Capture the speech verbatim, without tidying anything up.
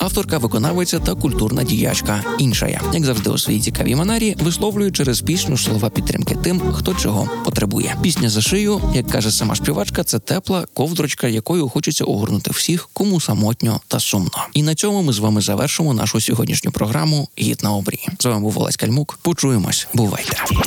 авторка, виконавиця та культурна діячка Іншая. Як завжди у своїй цікавій манері, висловлює через пісню слова підтримки тим, хто чого потребує. Пісня «За шию», як каже сама співачка, це тепла ковдрочка, якою хочеться огорнути всіх, кому самотньо та сумно. І на цьому ми з вами завершимо нашу сьогоднішню програму «Гід на обрії». З вами був Олесь Кальмук. Почуємось. Бувайте.